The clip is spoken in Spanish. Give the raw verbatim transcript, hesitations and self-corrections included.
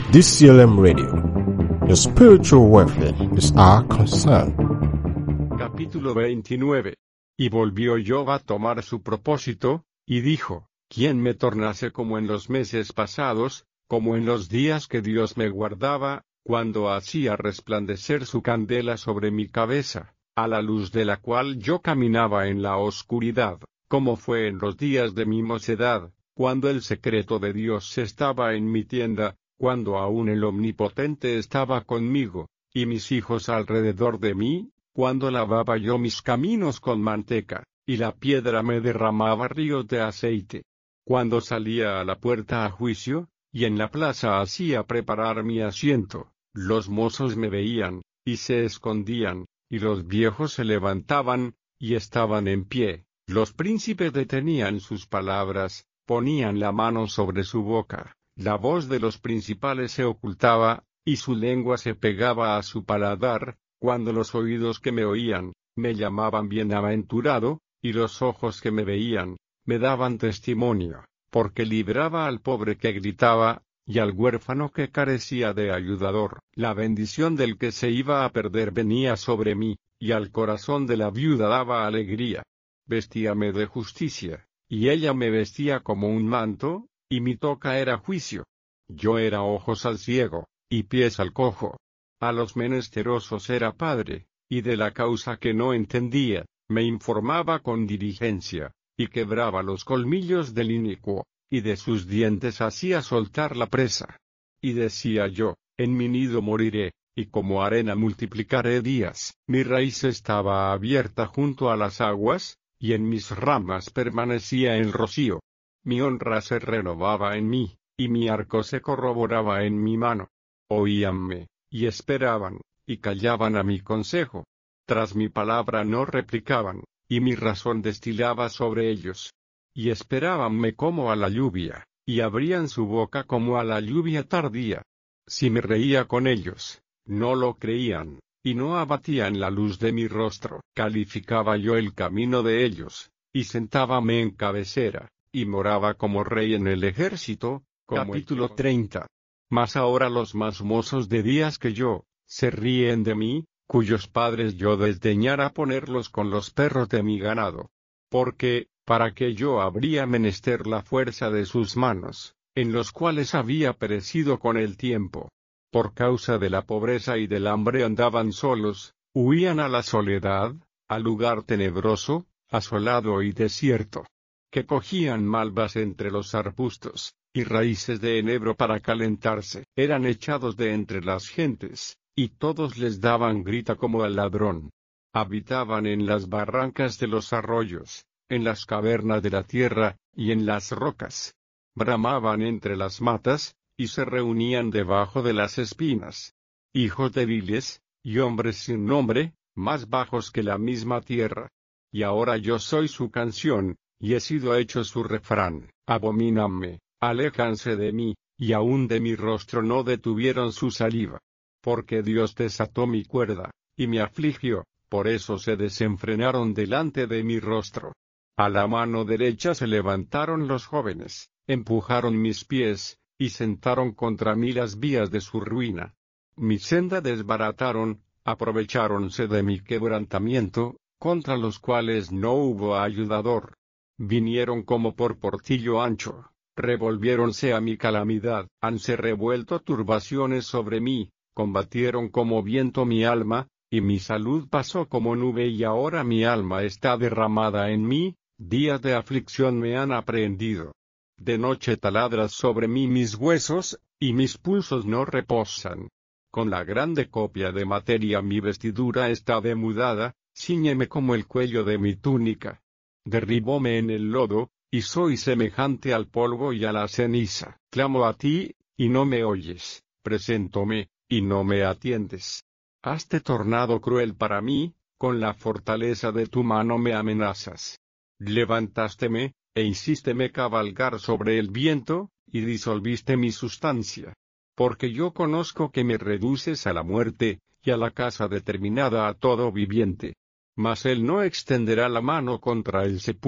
D C L M Radio. Your spiritual welfare is our concern. Capítulo veintinueve. Y volvió Job a tomar su propósito, y dijo, ¿quién me tornase como en los meses pasados, como en los días que Dios me guardaba, cuando hacía resplandecer su candela sobre mi cabeza, a la luz de la cual yo caminaba en la oscuridad, como fue en los días de mi mocedad, cuando el secreto de Dios estaba en mi tienda, cuando aún el Omnipotente estaba conmigo, y mis hijos alrededor de mí, cuando lavaba yo mis caminos con manteca, y la piedra me derramaba ríos de aceite. Cuando salía a la puerta a juicio, y en la plaza hacía preparar mi asiento, los mozos me veían, y se escondían, y los viejos se levantaban, y estaban en pie, los príncipes detenían sus palabras, ponían la mano sobre su boca, la voz de los principales se ocultaba, y su lengua se pegaba a su paladar, cuando los oídos que me oían, me llamaban bienaventurado, y los ojos que me veían, me daban testimonio, porque libraba al pobre que gritaba, y al huérfano que carecía de ayudador. La bendición del que se iba a perder venía sobre mí, y al corazón de la viuda daba alegría. Vestíame de justicia, y ella me vestía como un manto, y mi toca era juicio. Yo era ojos al ciego, y pies al cojo. A los menesterosos era padre, y de la causa que no entendía, me informaba con diligencia, y quebraba los colmillos del inicuo, y de sus dientes hacía soltar la presa. Y decía yo, en mi nido moriré, y como arena multiplicaré días. Mi raíz estaba abierta junto a las aguas, y en mis ramas permanecía el rocío. Mi honra se renovaba en mí, y mi arco se corroboraba en mi mano. Oíanme, y esperaban, y callaban a mi consejo. Tras mi palabra no replicaban, y mi razón destilaba sobre ellos. Y esperábanme como a la lluvia, y abrían su boca como a la lluvia tardía. Si me reía con ellos, no lo creían, y no abatían la luz de mi rostro. Calificaba yo el camino de ellos, y sentábame en cabecera, y moraba como rey en el ejército. Capítulo treinta. Mas ahora los más mozos de días que yo, se ríen de mí, cuyos padres yo desdeñara ponerlos con los perros de mi ganado. Porque, para que yo habría menester la fuerza de sus manos, en los cuales había perecido con el tiempo. Por causa de la pobreza y del hambre andaban solos, huían a la soledad, al lugar tenebroso, asolado y desierto. Que cogían malvas entre los arbustos, y raíces de enebro para calentarse. Eran echados de entre las gentes, y todos les daban grita como al ladrón. Habitaban en las barrancas de los arroyos, en las cavernas de la tierra, y en las rocas. Bramaban entre las matas, y se reunían debajo de las espinas. Hijos débiles, y hombres sin nombre, más bajos que la misma tierra. Y ahora yo soy su canción, y he sido hecho su refrán. Abomínanme, aléjanse de mí, y aún de mi rostro no detuvieron su saliva. Porque Dios desató mi cuerda, y me afligió, por eso se desenfrenaron delante de mi rostro. A la mano derecha se levantaron los jóvenes, empujaron mis pies, y sentaron contra mí las vías de su ruina. Mi senda desbarataron, aprovecháronse de mi quebrantamiento, contra los cuales no hubo ayudador. Vinieron como por portillo ancho, revolviéronse a mi calamidad, hanse revuelto turbaciones sobre mí, combatieron como viento mi alma, y mi salud pasó como nube y ahora mi alma está derramada en mí, días de aflicción me han aprehendido. De noche taladras sobre mí mis huesos, y mis pulsos no reposan. Con la grande copia de materia mi vestidura está demudada, cíñeme como el cuello de mi túnica. Derribóme en el lodo, y soy semejante al polvo y a la ceniza. Clamo a ti, y no me oyes, preséntome, y no me atiendes. Haste tornado cruel para mí, con la fortaleza de tu mano me amenazas. Levantásteme, e hicísteme cabalgar sobre el viento, y disolviste mi sustancia. Porque yo conozco que me reduces a la muerte, y a la casa determinada a todo viviente. Mas él no extenderá la mano contra el sepulcro.